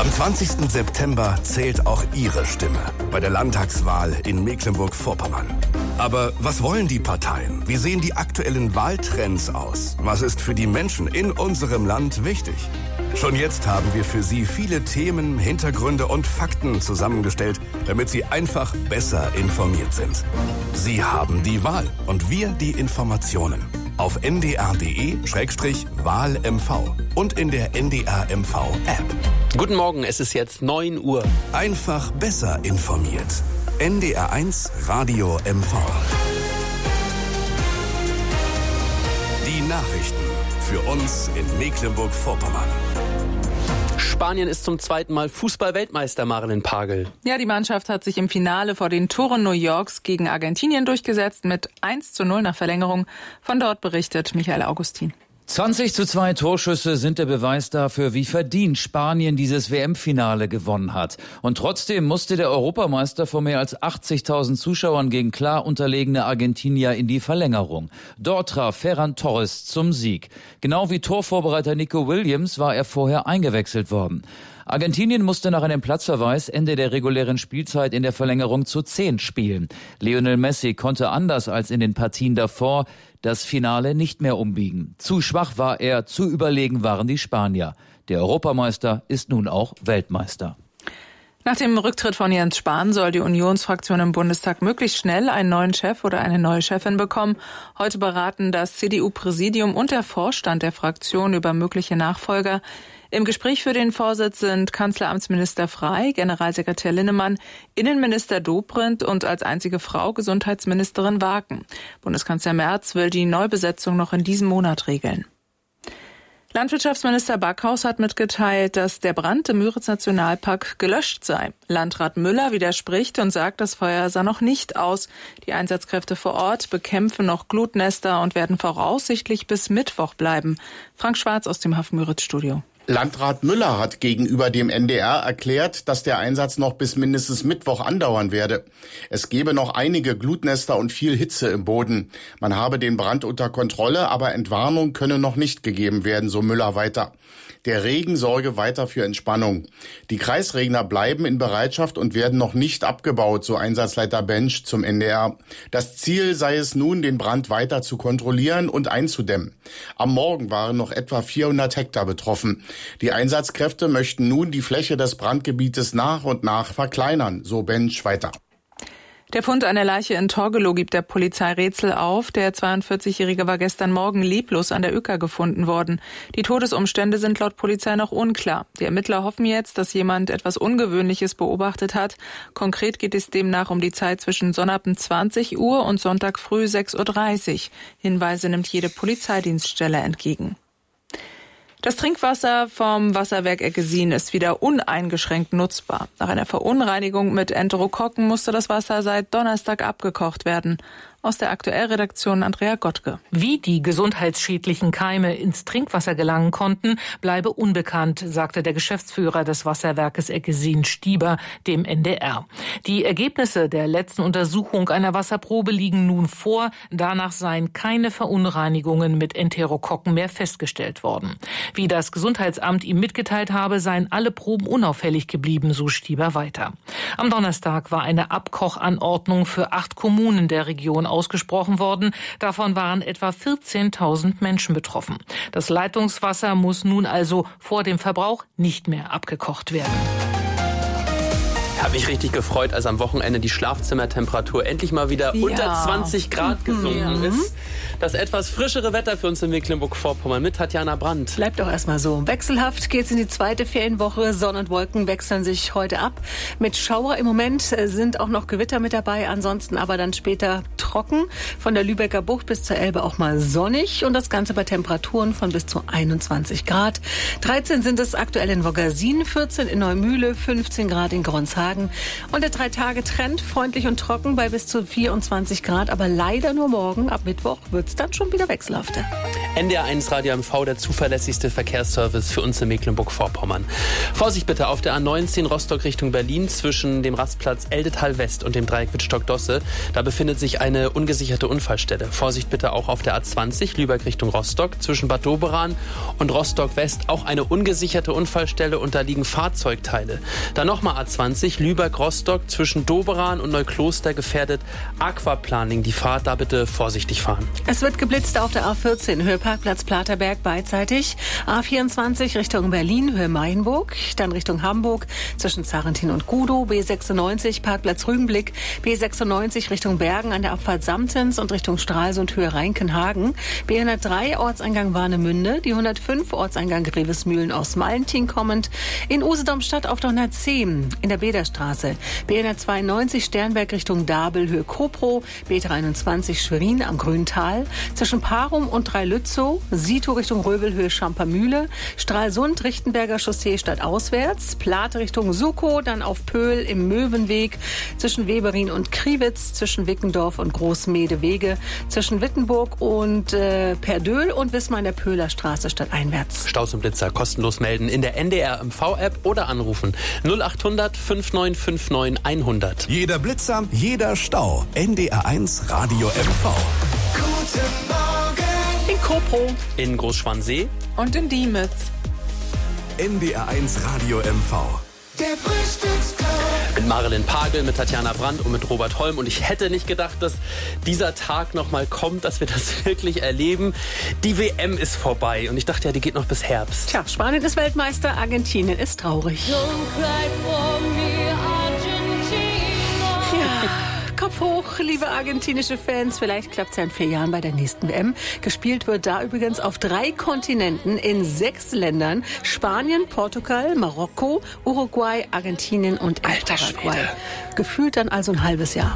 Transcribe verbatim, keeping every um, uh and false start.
Am zwanzigsten September zählt auch Ihre Stimme bei der Landtagswahl in Mecklenburg-Vorpommern. Aber was wollen die Parteien? Wie sehen die aktuellen Wahltrends aus? Was ist für die Menschen in unserem Land wichtig? Schon jetzt haben wir für Sie viele Themen, Hintergründe und Fakten zusammengestellt, damit Sie einfach besser informiert sind. Sie haben die Wahl und wir die Informationen. Auf n d r punkt d e Schrägstrich Wahl M V und in der N D R M V App. Guten Morgen, es ist jetzt neun Uhr. Einfach besser informiert. N D R eins Radio M V. Die Nachrichten für uns in Mecklenburg-Vorpommern. Spanien ist zum zweiten Mal Fußball-Weltmeister, Marilyn Pagel. Ja, die Mannschaft hat sich im Finale vor den Toren New Yorks gegen Argentinien durchgesetzt mit eins zu null nach Verlängerung. Von dort berichtet Michael Augustin. zwanzig zu zwei Torschüsse sind der Beweis dafür, wie verdient Spanien dieses W M-Finale gewonnen hat. Und trotzdem musste der Europameister vor mehr als achtzigtausend Zuschauern gegen klar unterlegene Argentinier in die Verlängerung. Dort traf Ferran Torres zum Sieg. Genau wie Torvorbereiter Nico Williams war er vorher eingewechselt worden. Argentinien musste nach einem Platzverweis Ende der regulären Spielzeit in der Verlängerung zu zehn spielen. Lionel Messi konnte anders als in den Partien davor das Finale nicht mehr umbiegen. Zu schwach war er, zu überlegen waren die Spanier. Der Europameister ist nun auch Weltmeister. Nach dem Rücktritt von Jens Spahn soll die Unionsfraktion im Bundestag möglichst schnell einen neuen Chef oder eine neue Chefin bekommen. Heute beraten das C D U-Präsidium und der Vorstand der Fraktion über mögliche Nachfolger. Im Gespräch für den Vorsitz sind Kanzleramtsminister Frey, Generalsekretär Linnemann, Innenminister Dobrindt und als einzige Frau Gesundheitsministerin Waken. Bundeskanzler Merz will die Neubesetzung noch in diesem Monat regeln. Landwirtschaftsminister Backhaus hat mitgeteilt, dass der Brand im Müritz-Nationalpark gelöscht sei. Landrat Müller widerspricht und sagt, das Feuer sah noch nicht aus. Die Einsatzkräfte vor Ort bekämpfen noch Glutnester und werden voraussichtlich bis Mittwoch bleiben. Frank Schwarz aus dem H A F Müritz-Studio. Landrat Müller hat gegenüber dem N D R erklärt, dass der Einsatz noch bis mindestens Mittwoch andauern werde. Es gebe noch einige Glutnester und viel Hitze im Boden. Man habe den Brand unter Kontrolle, aber Entwarnung könne noch nicht gegeben werden, so Müller weiter. Der Regen sorge weiter für Entspannung. Die Kreisregner bleiben in Bereitschaft und werden noch nicht abgebaut, so Einsatzleiter Bench zum N D R. Das Ziel sei es nun, den Brand weiter zu kontrollieren und einzudämmen. Am Morgen waren noch etwa vierhundert Hektar betroffen. Die Einsatzkräfte möchten nun die Fläche des Brandgebietes nach und nach verkleinern, so Bench weiter. Der Fund einer Leiche in Torgelow gibt der Polizei Rätsel auf. Der zweiundvierzigjährige war gestern Morgen leblos an der Uecker gefunden worden. Die Todesumstände sind laut Polizei noch unklar. Die Ermittler hoffen jetzt, dass jemand etwas Ungewöhnliches beobachtet hat. Konkret geht es demnach um die Zeit zwischen Sonnabend zwanzig Uhr und Sonntag früh sechs Uhr dreißig. Hinweise nimmt jede Polizeidienststelle entgegen. Das Trinkwasser vom Wasserwerk Eggesin ist wieder uneingeschränkt nutzbar. Nach einer Verunreinigung mit Enterokokken musste das Wasser seit Donnerstag abgekocht werden. Aus der Aktuellredaktion Andrea Gottke. Wie die gesundheitsschädlichen Keime ins Trinkwasser gelangen konnten, bleibe unbekannt, sagte der Geschäftsführer des Wasserwerkes Eggesin Stieber dem N D R. Die Ergebnisse der letzten Untersuchung einer Wasserprobe liegen nun vor. Danach seien keine Verunreinigungen mit Enterokokken mehr festgestellt worden. Wie das Gesundheitsamt ihm mitgeteilt habe, seien alle Proben unauffällig geblieben, so Stieber weiter. Am Donnerstag war eine Abkochanordnung für acht Kommunen der Region ausgesprochen worden. Davon waren etwa vierzehntausend Menschen betroffen. Das Leitungswasser muss nun also vor dem Verbrauch nicht mehr abgekocht werden. Ich habe mich richtig gefreut, als am Wochenende die Schlafzimmertemperatur endlich mal wieder ja. unter zwanzig Grad gesunken ja. ist. Das etwas frischere Wetter für uns in Mecklenburg-Vorpommern mit Tatjana Brandt. Bleibt doch erstmal so. Wechselhaft geht's in die zweite Ferienwoche. Sonne und Wolken wechseln sich heute ab. Mit Schauer im Moment sind auch noch Gewitter mit dabei. Ansonsten aber dann später trocken. Von der Lübecker Bucht bis zur Elbe auch mal sonnig. Und das Ganze bei Temperaturen von bis zu einundzwanzig Grad. dreizehn sind es aktuell in Woggersin, vierzehn in Neumühle, fünfzehn Grad in Gronshagen. Und der Drei-Tage-Trend freundlich und trocken bei bis zu vierundzwanzig Grad. Aber leider nur morgen. Ab Mittwoch wird wird es dann schon wieder wechselhafter. N D R eins Radio M V, der zuverlässigste Verkehrsservice für uns in Mecklenburg-Vorpommern. Vorsicht bitte auf der A neunzehn Rostock Richtung Berlin zwischen dem Rastplatz Eldetal West und dem Dreieck Wittstock-Dosse. Da befindet sich eine ungesicherte Unfallstelle. Vorsicht bitte auch auf der A zwanzig Lübeck Richtung Rostock zwischen Bad Doberan und Rostock West. Auch eine ungesicherte Unfallstelle und da liegen Fahrzeugteile. Dann nochmal A zwanzig Lübeck-Rostock zwischen Doberan und Neukloster gefährdet. Aquaplaning, die Fahrt, da bitte vorsichtig fahren. Es wird geblitzt auf der A vierzehn Höheparkplatz Platerberg beidseitig. A vierundzwanzig Richtung Berlin, Höhe Mayenburg. Dann Richtung Hamburg zwischen Zarentin und Gudow. B sechsundneunzig Parkplatz Rügenblick. B sechsundneunzig Richtung Bergen an der Abfahrt Samtens und Richtung Stralsund Höhe Reinkenhagen. B hundertdrei Ortseingang Warnemünde. Die hundertfünf Ortseingang Grevesmühlen aus Malentin kommend. In Usedom-Stadt auf der hundertzehn in der Bederstraße. B hundertzweiundneunzig Sternberg Richtung Dabel Höhe Kopro. B dreiundzwanzig Schwerin am Grüntal. Zwischen Parum und Dreilützow. Sito Richtung Röbelhöhe Schampermühle. Stralsund Richtenberger Chaussee stadtauswärts. Plate Richtung Sukow. Dann auf Pöhl im Möwenweg. Zwischen Weberin und Kriwitz. Zwischen Wickendorf und Großmede-Wege. Zwischen Wittenburg und äh, Perdöhl und Wismar in der Pöhler Straße stadteinwärts. Staus und Blitzer kostenlos melden in der N D R M V-App oder anrufen null acht hundert fünfundneunzig neunundfünfzig hundert. Jeder Blitzer, jeder Stau. N D R eins Radio M V. Guten Morgen. In Kopro. In Großschwansee. Und in Diemitz. N D R eins Radio M V. Der Frühstücksclub. Mit Marilyn Pagel, mit Tatjana Brandt und mit Robert Holm. Und ich hätte nicht gedacht, dass dieser Tag noch mal kommt, dass wir das wirklich erleben. Die W M ist vorbei und ich dachte ja, die geht noch bis Herbst. Tja, Spanien ist Weltmeister, Argentinien ist traurig. Ja, Kopf hoch, liebe argentinische Fans. Vielleicht klappt es ja in vier Jahren bei der nächsten W M. Gespielt wird da übrigens auf drei Kontinenten in sechs Ländern. Spanien, Portugal, Marokko, Uruguay, Argentinien und Alter Paraguay. Schwede. Gefühlt dann also ein halbes Jahr.